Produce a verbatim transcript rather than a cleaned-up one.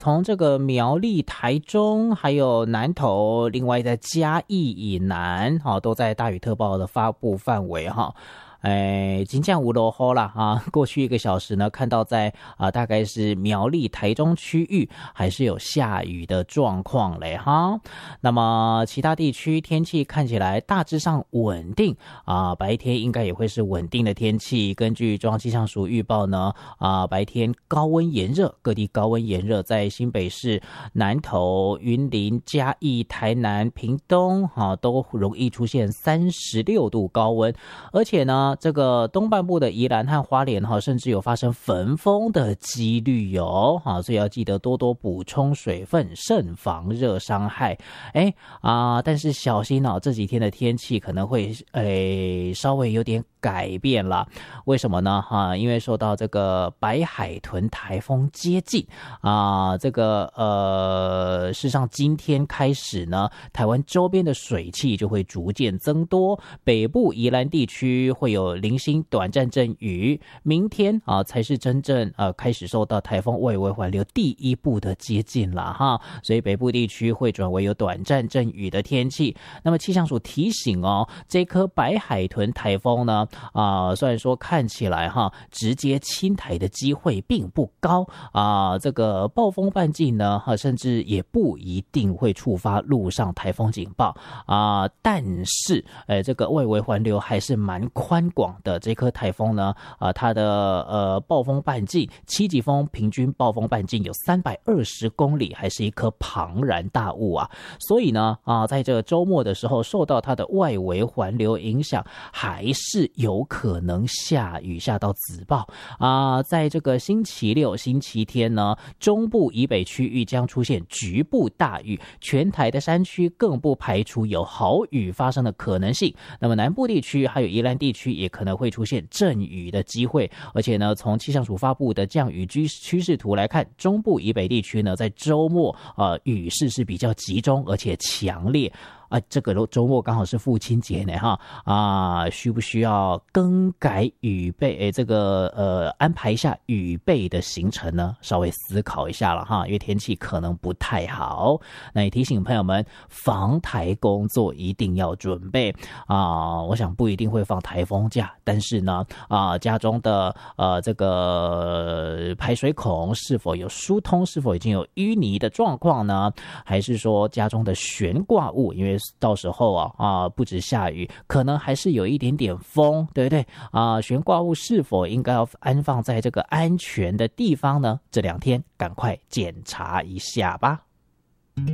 从这个苗栗、台中，还有南投，另外在嘉义以南，哈、哦，都在大雨特报的发布范围哈。哎，金降无落后啦啊！过去一个小时呢，看到在啊大概是苗栗、台中区域还是有下雨的状况嘞哈。那么其他地区天气看起来大致上稳定啊，白天应该也会是稳定的天气。根据中央气象署预报呢，啊白天高温炎热，各地高温炎热，在新北市、南投、云林、嘉义、台南、屏东啊都容易出现三十六度高温，而且呢。这个东半部的宜兰和花莲哈，甚至有发生焚风的几率有啊，所以要记得多多补充水分，慎防热伤害。哎啊，但是小心哦，这几天的天气可能会诶稍微有点改变了。为什么呢？哈、啊，因为受到这个白海豚台风接近啊，这个呃，事实上今天开始呢，台湾周边的水汽就会逐渐增多，北部宜兰地区会有有零星短暂阵雨，明天啊才是真正呃开始受到台风外围环流第一步的接近了哈，所以北部地区会转为有短暂阵雨的天气。那么气象署提醒哦，这颗白海豚台风呢啊、呃，虽然说看起来哈直接侵台的机会并不高啊、呃，这个暴风半径呢哈甚至也不一定会触发陆上台风警报啊、呃，但是呃这个外围环流还是蛮宽广的。这颗台风呢，呃，它的呃暴风半径，七级风平均暴风半径有三百二十公里，还是一颗庞然大物啊。所以呢，啊、呃，在这个周末的时候，受到它的外围环流影响，还是有可能下雨下到紫暴啊、呃。在这个星期六、星期天呢，中部以北区域将出现局部大雨，全台的山区更不排除有豪雨发生的可能性。那么南部地区还有宜兰地区也可能会出现阵雨的机会，而且呢，从气象署发布的降雨趋势图来看，中部以北地区呢，在周末呃雨势是比较集中而且强烈。啊，这个周末刚好是父亲节呢，哈啊，需不需要更改雨备？诶，这个呃安排一下雨备的行程呢？稍微思考一下了哈，因为天气可能不太好。那也提醒朋友们，防台工作一定要准备啊！我想不一定会放台风假，但是呢啊，家中的呃这个排水孔是否有疏通，是否已经有淤泥的状况呢？还是说家中的悬挂物，因为到时候啊啊，不止下雨，可能还是有一点点风，对不对啊？悬挂物是否应该要安放在这个安全的地方呢？这两天赶快检查一下吧。